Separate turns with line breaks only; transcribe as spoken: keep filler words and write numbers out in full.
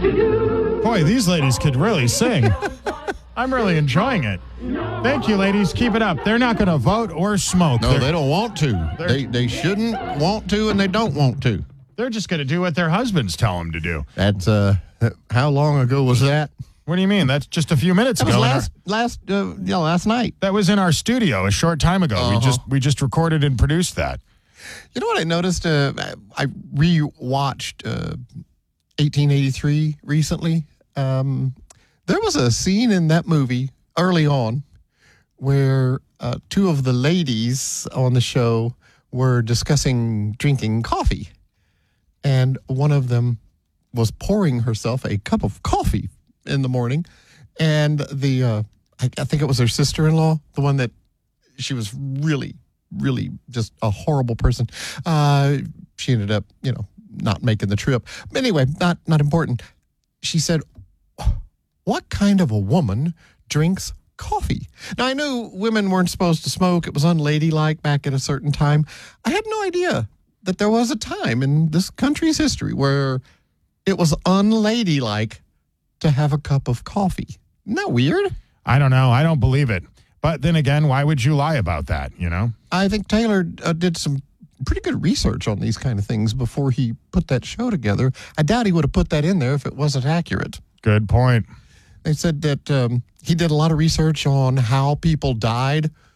Boy, these ladies could really sing. I'm really enjoying it. Thank you, ladies. Keep it up. They're not going to vote or smoke.
No,
they're,
they don't want to. They they shouldn't want to, and they don't want to.
They're just going to do what their husbands tell them to do.
That's uh, how long ago was that?
What do you mean? That's just a few minutes
That
ago.
was last last uh, you know, last night.
That was in our studio a short time ago.
Uh-huh.
We just we just recorded and produced that.
You know what I noticed? Uh, I re-watched uh, eighteen eighty-three recently. Um, there was a scene in that movie early on where uh, two of the ladies on the show were discussing drinking coffee. And one of them was pouring herself a cup of coffee in the morning. And the, uh, I, I think it was her sister-in-law, the one that she was really, really just a horrible person. Uh, she ended up, you know, not making the trip. But anyway, not, not important. She said, what kind of a woman drinks coffee? Now, I knew women weren't supposed to smoke. It was unladylike back at a certain time. I had no idea that there was a time in this country's history where it was unladylike to have a cup of coffee. Isn't that weird?
I don't know. I don't believe it. But then again, why would you lie about that, you know?
I think Taylor uh, did some pretty good research on these kind of things before he put that show together. I doubt he would have put that in there if it wasn't accurate.
Good point.
They said that um, he did a lot of research on how people died